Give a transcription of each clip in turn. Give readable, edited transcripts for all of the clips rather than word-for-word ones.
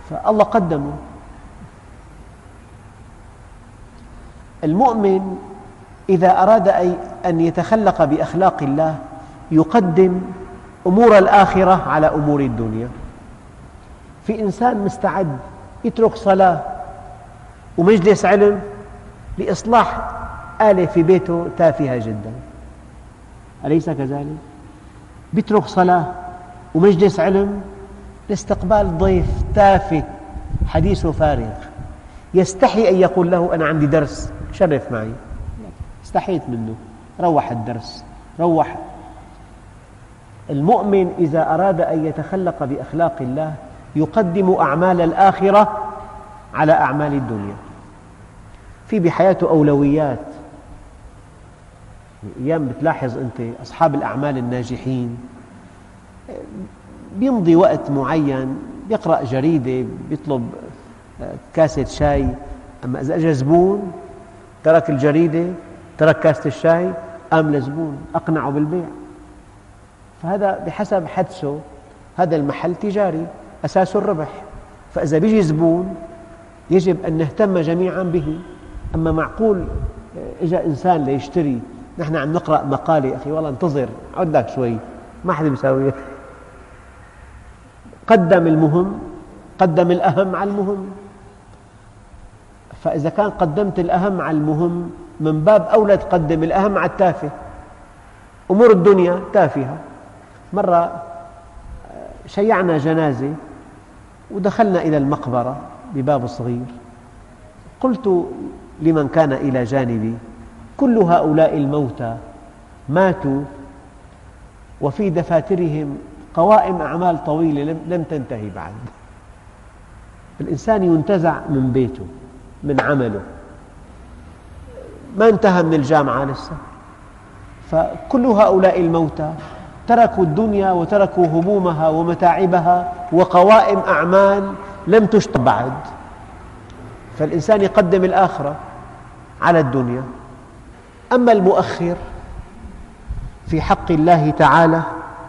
فالله قدمه. المؤمن إذا أراد أن يتخلق بأخلاق الله يقدم أمور الآخرة على أمور الدنيا. في إنسان مستعد يترك صلاة ومجلس علم لإصلاح آلة في بيته تافهة جدا، أليس كذلك؟ يترك صلاة ومجلس علم لاستقبال ضيف تافه حديثه فارغ، يستحي أن يقول له أنا عندي درس شرف معي، استحيت منه، روح الدرس روح. المؤمن إذا أراد أن يتخلق بأخلاق الله يقدم أعمال الآخرة على أعمال الدنيا. في بحياته أولويات. أيام بتلاحظ أنت أصحاب الأعمال الناجحين بيمضي وقت معين، يقرأ جريدة، يطلب كاسة شاي، أما إذا أجى زبون ترك الجريدة ترك كاسة الشاي قام لزبون أقنعه بالبيع. فهذا بحسب حدسه هذا المحل تجاري أساسه الربح، فإذا بيجي زبون يجب أن نهتم جميعا به. أما معقول إجا إنسان ليشتري، نحن عم نقرأ مقالة، أخي والله انتظر عد لك شوي، ما حدا بيساويها. قدم المهم، قدم الأهم على المهم. فإذا كان قدمت الأهم على المهم من باب أولى تقدم الأهم على التافه. أمور الدنيا تافهة. مرة شيعنا جنازة ودخلنا إلى المقبرة بباب صغير، قلت لمن كان إلى جانبي كل هؤلاء الموتى ماتوا وفي دفاترهم قوائم أعمال طويلة لم تنتهي بعد. الإنسان ينتزع من بيته، من عمله، ما انتهى من الجامعة لسه. فكل هؤلاء الموتى تركوا الدنيا وتركوا همومها ومتاعبها وقوائم أعمال لم تشتغل بعد. فالإنسان يقدم الآخرة على الدنيا. أما المؤخر في حق الله تعالى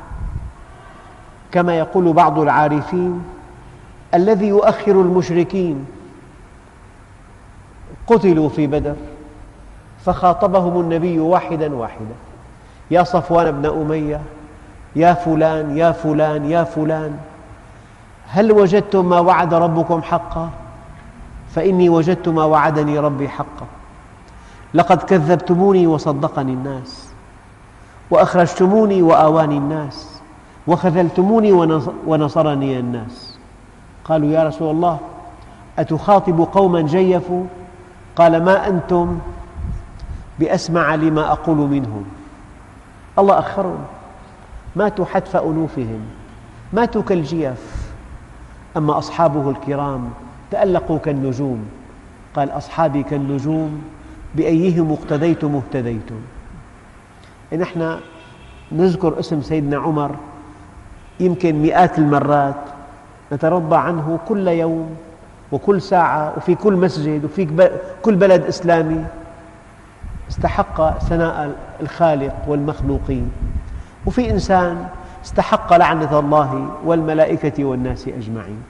كما يقول بعض العارفين الذي يؤخر المشركين قتلوا في بدر فخاطبهم النبي واحدا واحدا: يا صفوان بن أمية، يا فلان يا فلان يا فلان، هل وجدتم ما وعد ربكم حقا؟ فإني وجدت ما وعدني ربي حقا. لقد كذبتموني وصدقني الناس، وأخرجتموني وآواني الناس، وخذلتموني ونصرني الناس. قالوا: يا رسول الله أتخاطب قوما جيفوا؟ قال: ما أنتم بأسمع لما أقول منهم. الله أخرهم، ماتوا حتف أنوفهم، ماتوا كالجيف. أما أصحابه الكرام تألقوا كالنجوم. قال: أصحابي كالنجوم بأيهم اقتديتم اهتديتم. نحن نذكر اسم سيدنا عمر يمكن مئات المرات، نترضى عنه كل يوم وكل ساعة وفي كل مسجد وفي كل بلد إسلامي. استحق ثناء الخالق والمخلوقين. وفي إنسان استحق لعنة الله والملائكة والناس أجمعين.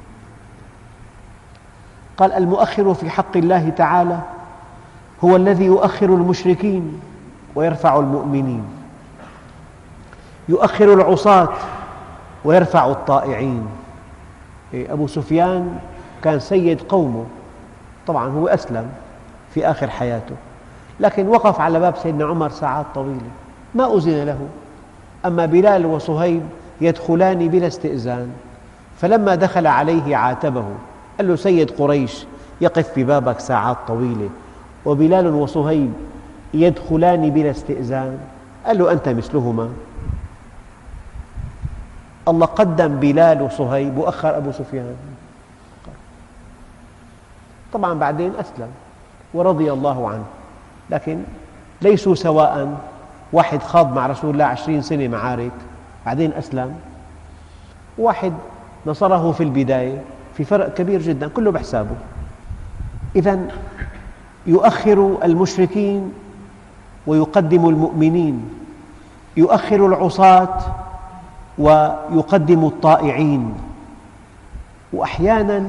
قال: المؤخر في حق الله تعالى هو الذي يؤخر المشركين ويرفع المؤمنين، يؤخر العصاة ويرفع الطائعين. أبو سفيان كان سيد قومه، طبعا هو أسلم في آخر حياته، لكن وقف على باب سيدنا عمر ساعات طويلة ما أذن له. أما بلال وصهيب يدخلان بلا استئذان، فلما دخل عليه عاتبه، قال له: سيد قريش يقف ببابك ساعات طويلة وبلال وصهيب يدخلان بلا استئذان. قال له: أنت مثلهما. الله قدم بلال وصهيب وأخر أبو سفيان. طبعا بعدين أسلم ورضي الله عنه، لكن ليسوا سواء. واحد خاض مع رسول الله 20 سنة معارك بعدين أسلم، واحد نصره في البداية، في فرق كبير جدا، كله بحسابه. إذن يؤخر المشركين ويقدم المؤمنين، يؤخر العصاة ويقدم الطائعين. وأحيانا